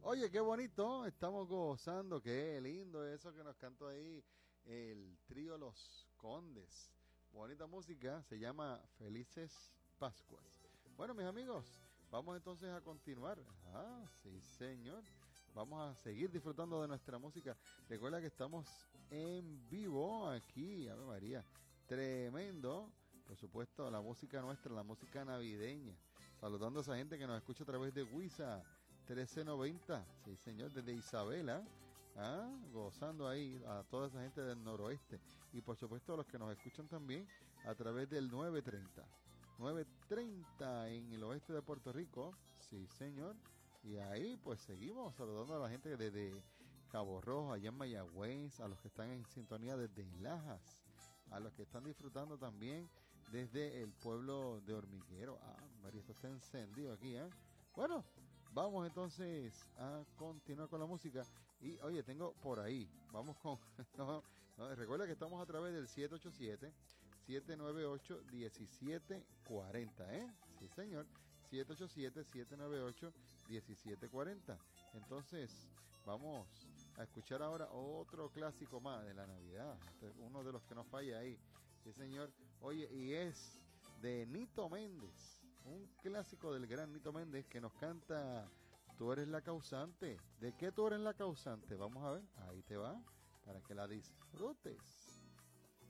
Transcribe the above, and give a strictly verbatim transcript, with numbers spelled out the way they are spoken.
Oye, qué bonito, estamos gozando, qué lindo eso que nos cantó ahí el trío Los Condes. Bonita música, se llama Felices Pascuas. Bueno, mis amigos, vamos entonces a continuar. Ah, sí, señor. Vamos a seguir disfrutando de nuestra música. Recuerda que estamos en vivo aquí, Ave María. Tremendo. Por supuesto, la música nuestra, la música navideña. Saludando a esa gente que nos escucha a través de Wisa trece noventa, sí señor, desde Isabela, ah, gozando ahí a toda esa gente del noroeste y por supuesto a los que nos escuchan también a través del nueve treinta, nueve treinta en el oeste de Puerto Rico, sí señor, y ahí pues seguimos saludando a la gente desde Cabo Rojo, allá en Mayagüez, a los que están en sintonía desde Lajas, a los que están disfrutando también desde el pueblo de Hormiguero. Ah, María, esto está encendido aquí, ¿eh? Bueno, vamos entonces a continuar con la música. Y oye, tengo por ahí, vamos con... no, no, recuerda que estamos a través del siete ocho siete, siete nueve ocho, uno siete cuatro cero, ¿eh? Sí, señor. siete ocho siete, siete nueve ocho, uno siete cuatro cero. Entonces, vamos a escuchar ahora otro clásico más de la Navidad. Este es uno de los que nos falla ahí. Sí, señor. Oye, y es de Nito Méndez. Un clásico del gran Nito Méndez que nos canta Tú eres la causante. ¿De qué tú eres la causante? Vamos a ver, ahí te va, para que la disfrutes.